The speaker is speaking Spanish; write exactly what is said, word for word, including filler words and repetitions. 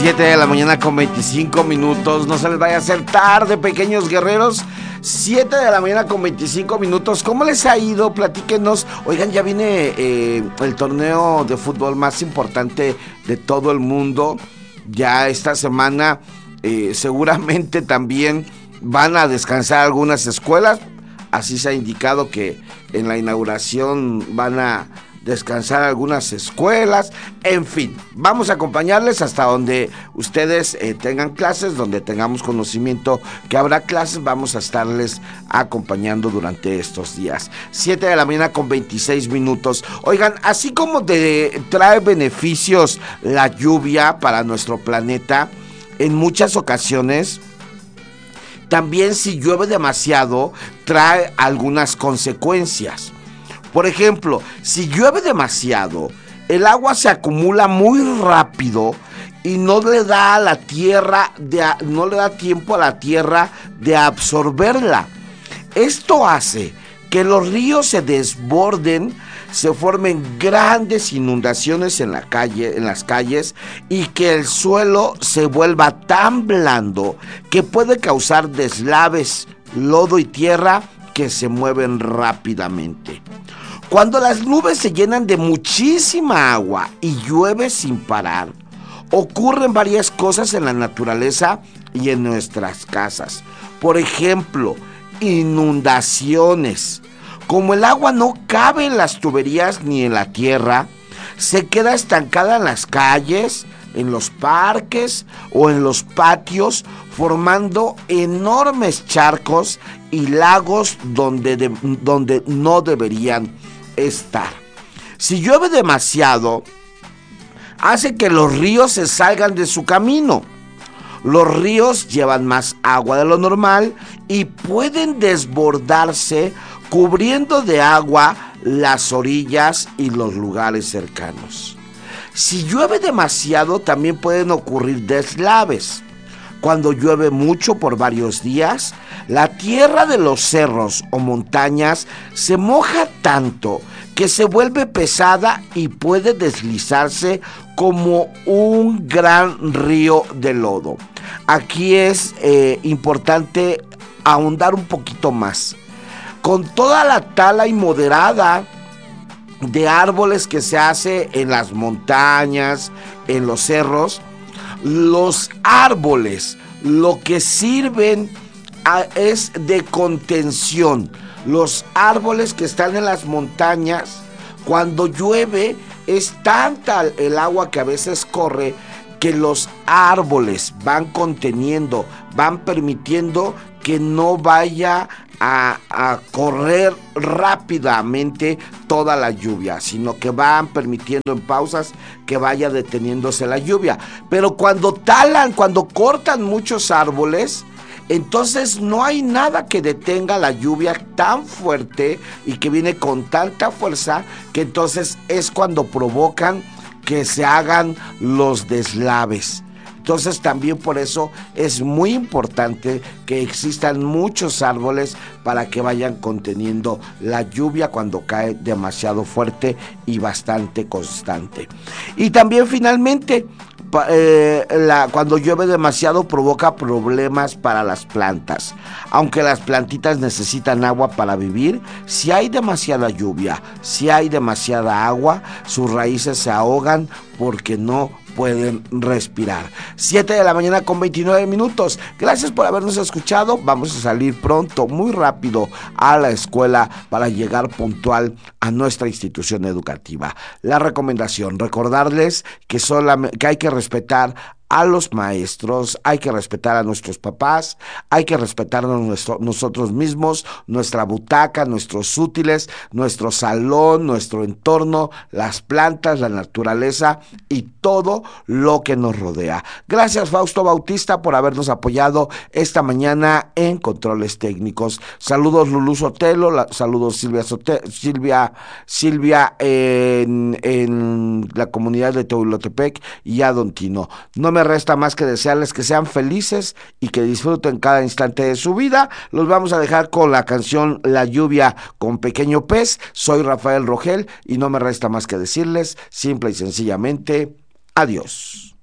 siete de la mañana con veinticinco minutos. No se les vaya a hacer tarde, pequeños guerreros. siete de la mañana con veinticinco minutos. ¿Cómo les ha ido? Platíquenos. Oigan, ya viene eh, el torneo de fútbol más importante de todo el mundo. Ya esta semana eh, seguramente también van a descansar algunas escuelas. Así se ha indicado que en la inauguración van a descansar algunas escuelas. En fin, vamos a acompañarles hasta donde ustedes eh, tengan clases, donde tengamos conocimiento que habrá clases. Vamos a estarles acompañando durante estos días. siete de la mañana con veintiséis minutos. Oigan, así como te trae beneficios la lluvia para nuestro planeta, en muchas ocasiones también, si llueve demasiado, trae algunas consecuencias. Por ejemplo, si llueve demasiado, el agua se acumula muy rápido y no le da a la tierra, de, no le da tiempo a la tierra de absorberla. Esto hace que los ríos se desborden, se formen grandes inundaciones en la calle, en las calles, y que el suelo se vuelva tan blando que puede causar deslaves, lodo y tierra que se mueven rápidamente. Cuando las nubes se llenan de muchísima agua y llueve sin parar, ocurren varias cosas en la naturaleza y en nuestras casas. Por ejemplo, inundaciones. Como el agua no cabe en las tuberías ni en la tierra, se queda estancada en las calles, en los parques o en los patios, formando enormes charcos y lagos donde, de, donde no deberían estar. Si llueve demasiado, hace que los ríos se salgan de su camino. Los ríos llevan más agua de lo normal y pueden desbordarse, cubriendo de agua las orillas y los lugares cercanos. Si llueve demasiado, también pueden ocurrir deslaves. Cuando llueve mucho por varios días, la tierra de los cerros o montañas se moja tanto que se vuelve pesada y puede deslizarse como un gran río de lodo. Aquí es eh, importante ahondar un poquito más. Con toda la tala inmoderada de árboles que se hace en las montañas, en los cerros, los árboles lo que sirven a, es de contención. Los árboles que están en las montañas, cuando llueve, es tanta el agua que a veces corre que los árboles van conteniendo, van permitiendo que no vaya a, a correr rápidamente toda la lluvia, sino que van permitiendo en pausas que vaya deteniéndose la lluvia. Pero cuando talan, cuando cortan muchos árboles, entonces no hay nada que detenga la lluvia tan fuerte y que viene con tanta fuerza, que entonces es cuando provocan que se hagan los deslaves. Entonces también por eso es muy importante que existan muchos árboles para que vayan conteniendo la lluvia cuando cae demasiado fuerte y bastante constante. Y también finalmente, eh, la, cuando llueve demasiado provoca problemas para las plantas. Aunque las plantitas necesitan agua para vivir, si hay demasiada lluvia, si hay demasiada agua, sus raíces se ahogan porque no pueden respirar. siete de la mañana con veintinueve minutos. Gracias por habernos escuchado. Vamos a salir pronto, muy rápido, a la escuela para llegar puntual a nuestra institución educativa. La recomendación, recordarles que, solamente, que hay que respetar a los maestros, hay que respetar a nuestros papás, hay que respetarnos nuestro, nosotros mismos, nuestra butaca, nuestros útiles, nuestro salón, nuestro entorno, las plantas, la naturaleza y todo lo que nos rodea. Gracias, Fausto Bautista, por habernos apoyado esta mañana en Controles Técnicos. Saludos, Lulú Sotelo, la, saludos, Silvia Sote, Silvia, Silvia en, en la comunidad de Tehuilotepec y a Don Tino. No me resta más que desearles que sean felices y que disfruten cada instante de su vida. Los vamos a dejar con la canción La Lluvia con Pequeño Pez. Soy Rafael Rogel y no me resta más que decirles simple y sencillamente adiós.